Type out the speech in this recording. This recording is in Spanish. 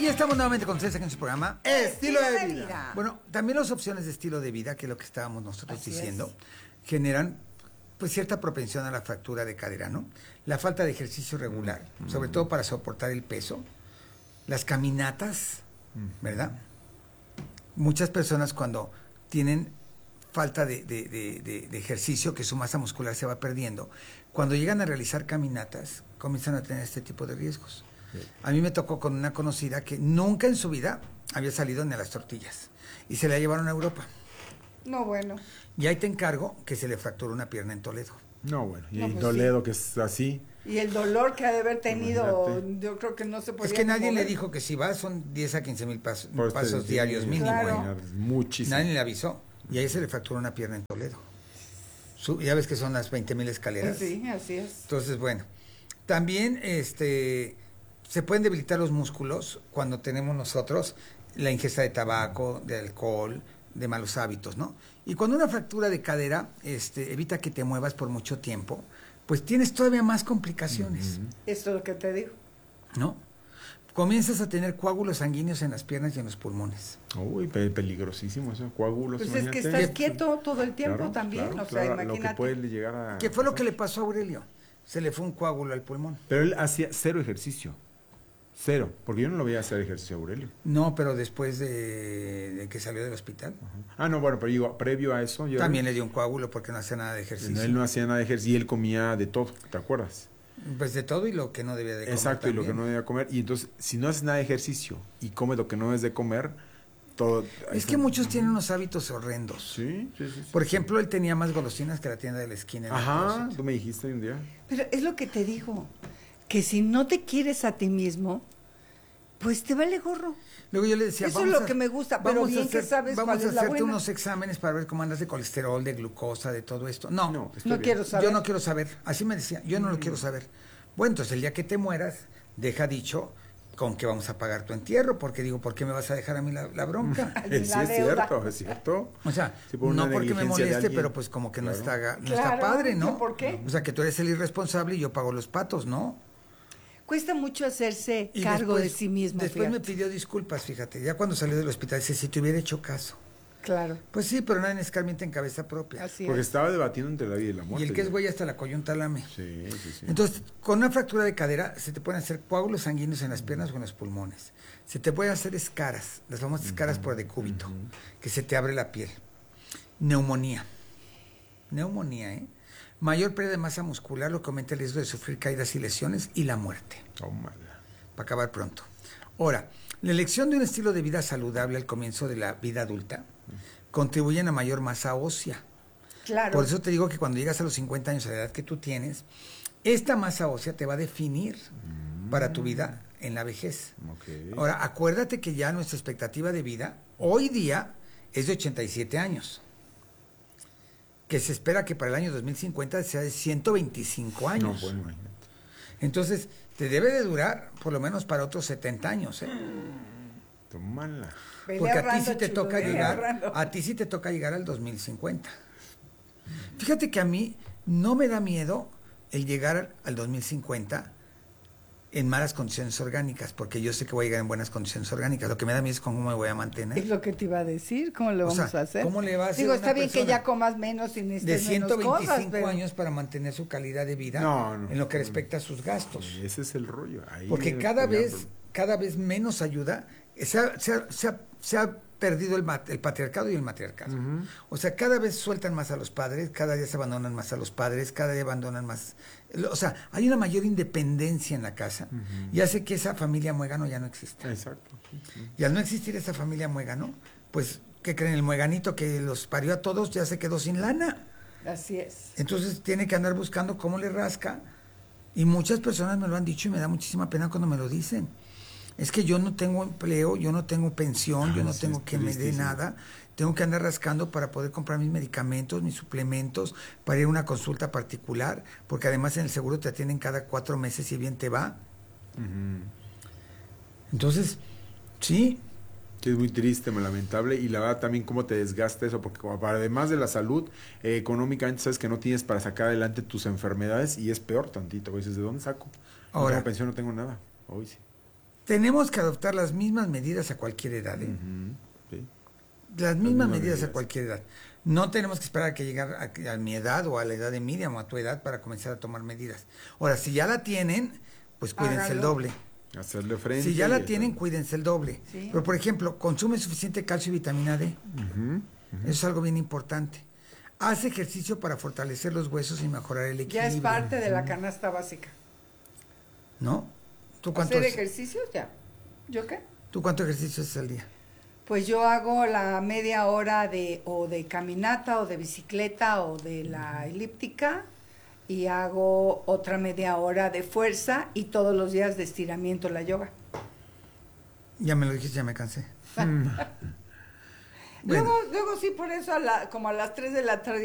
ya estamos nuevamente con ustedes aquí en su programa Estilo de Vida. Bueno, también las opciones de estilo de vida, que es lo que estábamos nosotros diciendo, generan pues cierta propensión a la fractura de cadera, ¿no? La falta de ejercicio regular, sobre todo para soportar el peso, las caminatas, ¿verdad? Muchas personas cuando tienen falta de ejercicio, que su masa muscular se va perdiendo, cuando llegan a realizar caminatas, comienzan a tener este tipo de riesgos. A mí me tocó con una conocida que nunca en su vida había salido ni a las tortillas y se la llevaron a Europa. No, bueno. Y ahí te encargo que se le fracturó una pierna en Toledo. No, bueno. Y No, en pues Toledo, sí. que es así. Y el dolor que ha de haber tenido, Imagínate. yo creo que no se podía Es que nadie mover. le dijo que si va son 10 a 15 mil pasos Por diarios mínimo. Claro. Muchísimo. Nadie le avisó. Y ahí se le fracturó una pierna en Toledo. Ya ves que son las 20,000 escaleras. Sí, así es. Entonces, bueno. También se pueden debilitar los músculos cuando tenemos nosotros la ingesta de tabaco, de alcohol, de malos hábitos, ¿no? Y cuando una fractura de cadera evita que te muevas por mucho tiempo, pues tienes todavía más complicaciones, Esto es lo que te digo. ¿no? Comienzas a tener coágulos sanguíneos en las piernas y en los pulmones. Uy, peligrosísimo eso, coágulos. Pues es que imagínate. estás quieto todo el tiempo Claro, también, claro, o sea, claro, imagínate. Lo que puede llegar a... ¿Qué fue lo que le pasó a Aurelio? Se le fue un coágulo al pulmón. Pero él hacía cero ejercicio. Cero. Porque yo no lo veía hacer ejercicio a Aurelio. No, pero después de que salió del hospital. Ah, no, bueno, pero digo, previo a eso... También le dio un coágulo porque no hacía nada de ejercicio. Él no hacía nada de ejercicio y él comía de todo, ¿te acuerdas? Pues de todo y lo que no debía de comer. Exacto, también. y lo que no debía comer. Y entonces, si no haces nada de ejercicio y comes lo que no debes de comer, todo... Es que muchos tienen unos hábitos horrendos. Sí. Por ejemplo, él tenía más golosinas que la tienda de la esquina. En el Ajá, closet. tú me dijiste un día. Pero es lo que te digo, que si no te quieres a ti mismo, pues te vale gorro. Luego yo le decía, Eso es lo que me gusta, pero vamos a bien que sabes vamos cuál a es la hacerte buena. unos exámenes para ver cómo andas de colesterol, de glucosa, de todo esto. No, estoy No bien. quiero saber. yo no quiero saber. Así me decía, yo no lo quiero saber. Bueno, entonces el día que te mueras, deja dicho con que vamos a pagar tu entierro, porque digo, ¿por qué me vas a dejar a mí la bronca? Ay, Sí, la es deuda. cierto, es cierto. O sea, Sí, por una no porque me negligencia de moleste, alguien. pero pues como que Claro. no está Claro, padre, ¿no? ¿por qué? O sea, que tú eres el irresponsable y yo pago los patos, ¿no? Cuesta mucho hacerse Y cargo después- de sí mismo. Después me fíjate. pidió disculpas, fíjate, ya cuando salió del hospital, dice, si te hubiera hecho caso. Claro, Pues sí, pero nadie escarmienta en cabeza propia. así Porque es. estaba debatiendo entre la vida y la Y muerte. el que es ya. güey hasta la coyunta lame. Sí. Entonces, con una fractura de cadera se te pueden hacer coágulos sanguíneos en las piernas o en los pulmones. Se te puede hacer escaras, las famosas escaras por decúbito, que se te abre la piel. Neumonía, Mayor pérdida de masa muscular, lo que aumenta el riesgo de sufrir caídas y lesiones y la muerte, Tómala. para acabar pronto. Ahora, la elección de un estilo de vida saludable al comienzo de la vida adulta contribuyen a mayor masa ósea. Claro. Por eso te digo que cuando llegas a los 50 años, a la edad que tú tienes, esta masa ósea te va a definir para tu vida en la vejez. Ok. Ahora, acuérdate que ya nuestra expectativa de vida hoy día es de 87 años. Que se espera que para el año 2050 sea de 125 No, años. bueno, imagínate. Entonces, te debe de durar por lo menos para otros 70 años, ¿eh? Tómala. Vele Porque a ti ahorrando, sí te chulo, toca vele llegar, ahorrando. a ti sí te toca llegar al 2050. Fíjate que a mí no me da miedo el llegar al 2050 en malas condiciones orgánicas, porque yo sé que voy a llegar en buenas condiciones orgánicas. Lo que me da miedo es cómo me voy a mantener. Es lo que te iba a decir, ¿cómo le O vamos sea, a hacer? ¿cómo le va a hacer Digo, a está una bien que persona ya comas menos y de necesites menos 125 cosas, pero... años para mantener su calidad de vida No. en lo que respecta a sus gastos? Ese es el rollo. Ahí Porque es cada peleando. vez menos ayuda. Se ha perdido el patriarcado y el matriarcado. O sea, cada vez sueltan más a los padres, cada día se abandonan más a los padres, cada día abandonan más. O sea, hay una mayor independencia en la casa y hace que esa familia muégano ya no exista. Exacto. Sí. Y al no existir esa familia muégano, pues, ¿qué creen? El mueganito que los parió a todos ya se quedó sin lana. Así es. Entonces tiene que andar buscando cómo le rasca. Y muchas personas me lo han dicho y me da muchísima pena cuando me lo dicen. Es que yo no tengo empleo, yo no tengo pensión, yo no sí, tengo es que me dé tristísimo. nada. Tengo que andar rascando para poder comprar mis medicamentos, mis suplementos, para ir a una consulta particular, porque además en el seguro te atienden cada 4 meses y bien te va. Entonces, sí, Sí, es muy triste, muy lamentable, y la verdad también cómo te desgasta eso, porque como además de la salud, económicamente sabes que no tienes para sacar adelante tus enfermedades y es peor tantito, dices, ¿de dónde saco? No Ahora- tengo pensión, no tengo nada, hoy sí. Tenemos que adoptar las mismas medidas a cualquier edad, ¿eh? Sí. Las mismas medidas a cualquier edad. No tenemos que esperar a que llegue a mi edad o a la edad de Miriam o a tu edad para comenzar a tomar medidas. Ahora, si ya la tienen, pues cuídense el doble. Hacerle frente. Si ya la tienen, cuídense el doble. Sí. Pero, por ejemplo, consume suficiente calcio y vitamina D. Eso es algo bien importante. Haz ejercicio para fortalecer los huesos y mejorar el equilibrio. Ya es parte de la canasta básica. ¿No? ¿Tú cuántos, ¿Hacer ejercicios? Ya. ¿Yo qué? ¿Tú cuánto ejercicio haces al día? Pues yo hago la media hora o de caminata o de bicicleta o de la elíptica y hago otra media hora de fuerza y todos los días de estiramiento, la yoga. Ya me lo dijiste, ya me cansé. Luego sí, por eso como a las 3 de la tarde